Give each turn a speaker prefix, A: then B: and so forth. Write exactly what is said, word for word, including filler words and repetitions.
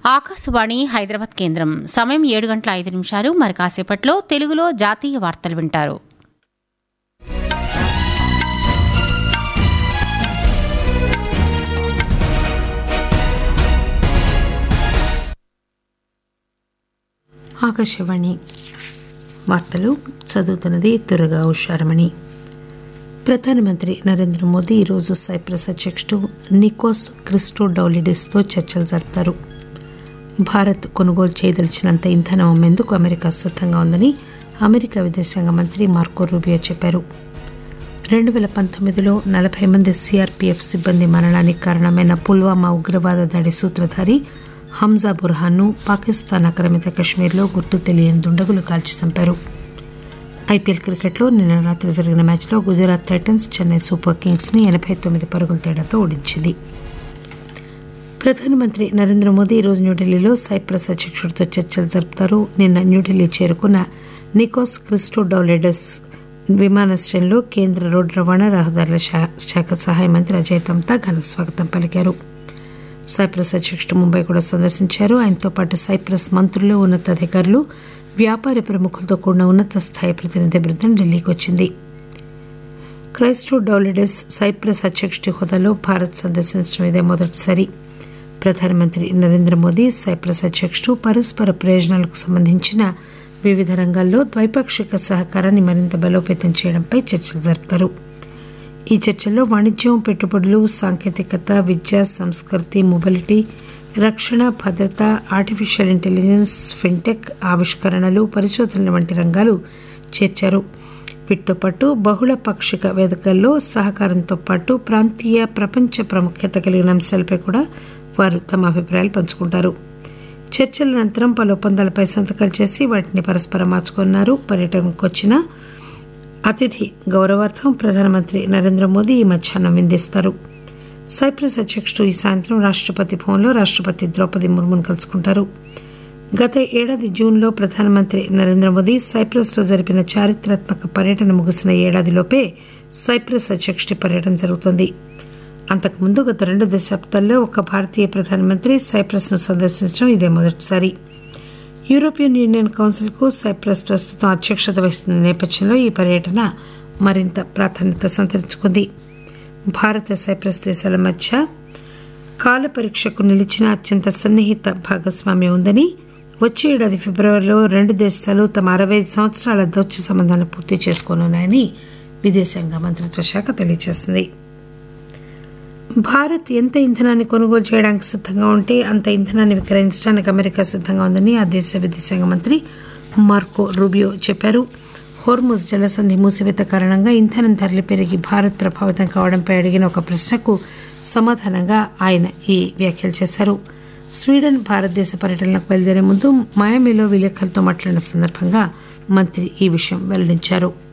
A: ఆకాశవాణి హైదరాబాద్ కేంద్రం. సమయం ఏడు గంటల ఐదు నిమిషాలు. మరి కాసేపట్లో తెలుగులో జాతీయ వార్తలు వింటారు.
B: ఆకాశవాణి వార్తలు చదువుతున్నది తురగా ఉషారమణి. ప్రధానమంత్రి నరేంద్ర మోదీ ఈరోజు సైప్రస్ అధ్యక్షుడు నికోస్ క్రిస్టోడౌలిడెస్తో చర్చలు జరుపుతారు. భారత్ కొనుగోలు చేయదలిచినంత ఇంధనం అమ్మేందుకు అమెరికా సిద్ధంగా ఉందని అమెరికా విదేశాంగ మంత్రి మార్కో రూబియో చెప్పారు. రెండు వేల పంతొమ్మిదిలో నలభై మంది సీఆర్పీఎఫ్ సిబ్బంది మరణానికి కారణమైన పుల్వామా ఉగ్రవాద దాడి సూత్రధారి హంజా బుర్హాన్ను పాకిస్తాన్ ఆక్రమిత కశ్మీర్లో గుర్తు తెలియని దుండగులు కాల్చి చంపారు. ఐపీఎల్ క్రికెట్లో నిన్న రాత్రి జరిగిన మ్యాచ్లో Gujarat Titans Chennai super Kings ని ఎనభై తొమ్మిది పరుగుల తేడాతో ఓడించింది. ప్రధానమంత్రి నరేంద్ర మోదీ ఈరోజు న్యూఢిల్లీలో సైప్రస్ అధ్యక్షుడితో చర్చలు జరుపుతారు. నిన్న న్యూఢిల్లీ చేరుకున్న నికోస్ క్రిస్టోడౌలిడెస్ విమానాశ్రయంలో కేంద్ర రోడ్డు రవాణా రహదారుల శాఖ సహాయ మంత్రి అజయ్ తమ్తా ఘన స్వాగతం పలికారు. సైప్రస్ అధ్యక్షుడు ముంబై కూడా సందర్శించారు. ఆయనతో పాటు సైప్రస్ మంత్రులు, ఉన్నతాధికారులు, వ్యాపార ప్రముఖులతో కూడిన ఉన్నత స్థాయి ప్రతినిధి బృందం ఢిల్లీకి వచ్చింది. క్రిస్టోడౌలిడెస్ సైప్రస్ అధ్యక్షుడి హోదాలో భారత్ సందర్శించడం ఇదే మొదటిసారి. ప్రధానమంత్రి నరేంద్ర మోదీ సైప్రస్ అధ్యక్షుడు పరస్పర ప్రయోజనాలకు సంబంధించిన వివిధ రంగాల్లో ద్వైపాక్షిక సహకారాన్ని మరింత బలోపేతం చేయడంపై చర్చలు జరుపుతారు. ఈ చర్చల్లో వాణిజ్యం, పెట్టుబడులు, సాంకేతికత, విద్య, సంస్కృతి, మొబిలిటీ, రక్షణ, భద్రత, ఆర్టిఫిషియల్ ఇంటెలిజెన్స్, ఫిన్టెక్, ఆవిష్కరణలు, పరిశోధనల వంటి రంగాలు చేర్చారు. వీటితో పాటు బహుళ పాక్షిక వేదికల్లో సహకారంతో పాటు ప్రాంతీయ, ప్రపంచ ప్రాముఖ్యత కలిగిన అంశాలపై కూడా వారు తమ అభిప్రాయాలు పంచుకుంటారు. చర్చల అనంతరం పలు ఒప్పందాలపై సంతకాలు చేసి వాటిని పరస్పరం మార్చుకున్నారు. పర్యటనకు వచ్చిన అతిథి గౌరవార్థం ప్రధానమంత్రి నరేంద్ర మోదీ ఈ మధ్యాహ్నం విందిస్తారు. సైప్రస్ అధ్యక్షుడు ఈ సాయంత్రం రాష్ట్రపతి భవన్లో రాష్ట్రపతి ద్రౌపది ముర్మును కలుసుకుంటారు. గత ఏడాది జూన్లో ప్రధానమంత్రి నరేంద్ర మోదీ సైప్రస్లో జరిపిన చారిత్రాత్మక పర్యటన ముగిసిన ఏడాదిలోపే సైప్రస్ అధ్యక్షుడి పర్యటన జరుగుతోంది. అంతకుముందు గత రెండు దశాబ్దాల్లో ఒక భారతీయ ప్రధానమంత్రి సైప్రస్ను సందర్శించడం ఇదే మొదటిసారి. యూరోపియన్ యూనియన్ కౌన్సిల్కు సైప్రస్ ప్రస్తుతం అధ్యక్షత వహిస్తున్న నేపథ్యంలో ఈ పర్యటన మరింత ప్రాధాన్యత సంతరించుకుంది. భారత సైప్రస్ దేశాల మధ్య కాల పరీక్షకు నిలిచిన అత్యంత సన్నిహిత భాగస్వామ్యం ఉందని, వచ్చే ఏడాది ఫిబ్రవరిలో రెండు దేశాలు తమ అరవై ఐదు సంవత్సరాల దౌత్య సంబంధాన్ని పూర్తి చేసుకోనున్నాయని విదేశాంగ మంత్రిత్వ శాఖ తెలియజేసింది. భారత్ ఎంత ఇంధనాన్ని కొనుగోలు చేయడానికి సిద్ధంగా ఉంటే అంత ఇంధనాన్ని విక్రయించడానికి అమెరికా సిద్ధంగా ఉందని ఆ దేశ విదేశాంగ మంత్రి మార్కో రూబియో చెప్పారు. హోర్ముజ్ జలసంధి మూసివేత కారణంగా ఇంధనం ధరలు పెరిగి భారత్ ప్రభావితం కావడంపై అడిగిన ఒక ప్రశ్నకు సమాధానంగా ఆయన ఈ వ్యాఖ్యలు చేశారు. స్వీడన్ భారతదేశ పర్యటనలకు బయలుదేరే ముందు మయామిలో విలేకరులతో మాట్లాడిన సందర్భంగా మంత్రి ఈ విషయం వెల్లడించారు.